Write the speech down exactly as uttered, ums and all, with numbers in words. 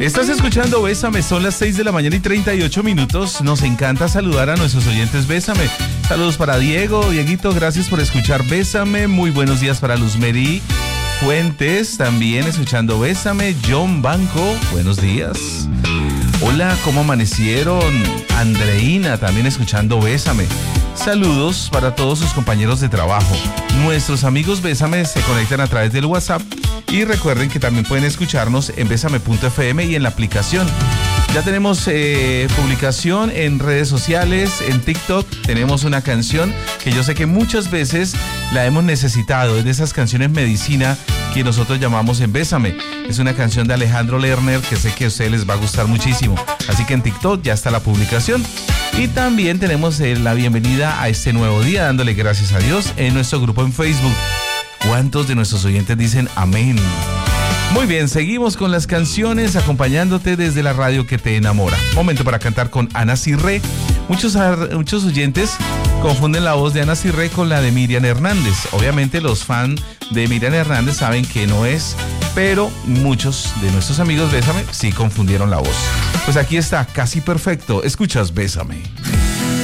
Estás escuchando Bésame, son las seis de la mañana y treinta y ocho minutos. Nos encanta saludar a nuestros oyentes Bésame. Saludos para Diego, Dieguito, gracias por escuchar Bésame. Muy buenos días para Luzmeri Fuentes, también escuchando Bésame. John Banco, buenos días. Hola, ¿cómo amanecieron? Andreina, también escuchando Bésame. Saludos para todos sus compañeros de trabajo. Nuestros amigos Bésame se conectan a través del WhatsApp y recuerden que también pueden escucharnos en besame punto efe eme y en la aplicación. Ya tenemos eh, publicación en redes sociales, en TikTok. Tenemos una canción que yo sé que muchas veces la hemos necesitado. Es de esas canciones medicina que nosotros llamamos en Bésame. Es una canción de Alejandro Lerner que sé que a ustedes les va a gustar muchísimo. Así que en TikTok ya está la publicación. Y también tenemos eh, la bienvenida a este nuevo día, dándole gracias a Dios en nuestro grupo en Facebook. ¿Cuántos de nuestros oyentes dicen amén? Muy bien, seguimos con las canciones, acompañándote desde la radio que te enamora. Momento para cantar con Ana Cirré. Muchos, muchos oyentes confunden la voz de Ana Cirré con la de Miriam Hernández. Obviamente los fans de Miriam Hernández saben que no es, pero muchos de nuestros amigos Bésame sí confundieron la voz. Pues aquí está, casi perfecto. Escuchas Bésame.